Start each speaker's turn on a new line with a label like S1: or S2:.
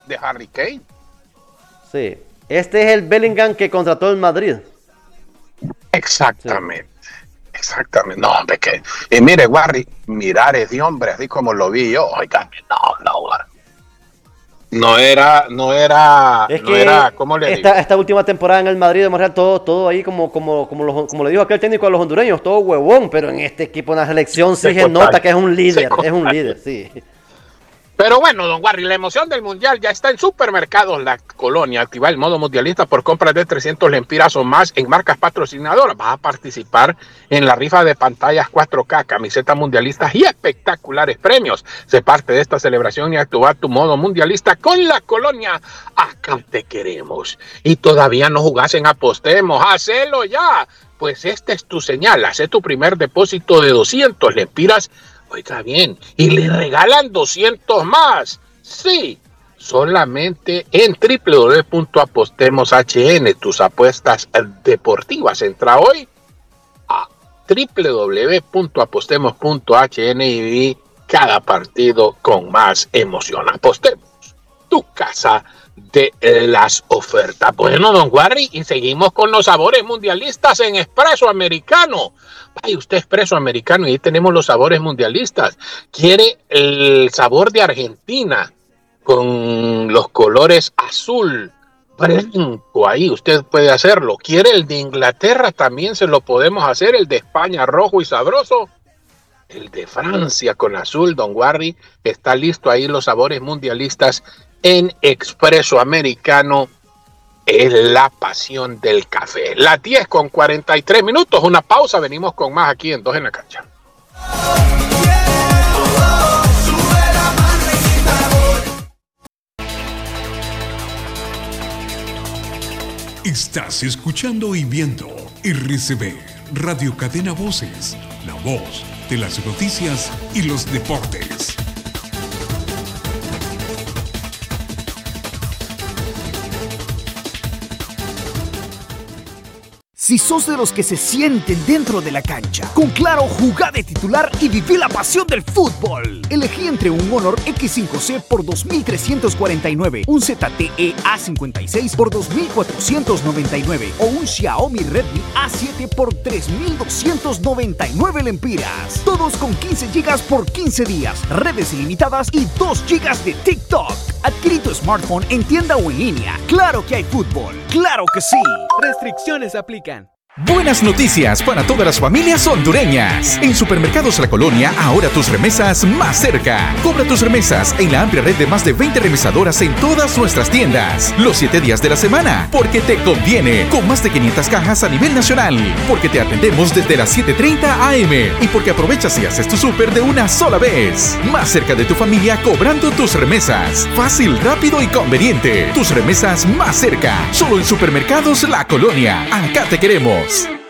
S1: de Harry Kane.
S2: Sí. Este es el Bellingham que contrató el Madrid.
S1: Exactamente. Sí. Exactamente. No, hombre, que... Y mire, Warri, mirar ese hombre así como lo vi yo. Oiga, no, Warri. No era, ¿cómo le digo?
S2: Esta última temporada en el Madrid demuestra todo ahí como le dijo aquel técnico a los hondureños, todo huevón, pero en este equipo, en la selección sí se nota que es un líder, sí.
S1: Pero bueno, don Warri, la emoción del Mundial ya está en Supermercados La Colonia. Activa el modo mundialista por compras de 300 lempiras o más en marcas patrocinadoras. Vas a participar en la rifa de pantallas 4K, camisetas mundialistas y espectaculares premios. Sé parte de esta celebración y activa tu modo mundialista con La Colonia. Acá te queremos. Y todavía no jugás en Apostemos. ¡Hacelo ya! Pues esta es tu señal. Haz tu primer depósito de 200 lempiras. Oiga bien, y le regalan 200 más. Sí, solamente en www.apostemos.hn, tus apuestas deportivas. Entra hoy a www.apostemos.hn y vi cada partido con más emoción. Apostemos, tu casa de las ofertas. Bueno, don Warri, y seguimos con los sabores mundialistas en Expreso Americano. Vaya usted, Expreso Americano, y ahí tenemos los sabores mundialistas. ¿Quiere el sabor de Argentina con los colores azul, blanco? Ahí usted puede hacerlo. ¿Quiere el de Inglaterra? También se lo podemos hacer. El de España, rojo y sabroso. El de Francia con azul, don Warri. Está listo ahí los sabores mundialistas en Expreso Americano. Es la pasión del café. Las 10:43. Una pausa. Venimos con más aquí en Dos en la Cancha.
S3: Estás escuchando y viendo RCB, Radio Cadena Voces, la voz de las noticias y los deportes.
S4: Si sos de los que se sienten dentro de la cancha, con Claro, jugá de titular y viví la pasión del fútbol. Elegí entre un Honor X5C por $2,349, un ZTE A56 por $2,499 o un Xiaomi Redmi A7 por $3,299 lempiras. Todos con 15 GB por 15 días, redes ilimitadas y 2 GB de TikTok. Adquirí tu smartphone en tienda o en línea. ¡Claro que hay fútbol! ¡Claro que sí!
S5: Restricciones aplican.
S6: Buenas noticias para todas las familias hondureñas. En Supermercados La Colonia, ahora tus remesas más cerca. Cobra tus remesas en la amplia red de más de 20 remesadoras en todas nuestras tiendas. Los 7 días de la semana, porque te conviene. Con más de 500 cajas a nivel nacional. Porque te atendemos desde las 7:30 AM. Y porque aprovechas y haces tu súper de una sola vez. Más cerca de tu familia cobrando tus remesas. Fácil, rápido y conveniente. Tus remesas más cerca. Solo en Supermercados La Colonia. Acá te queremos.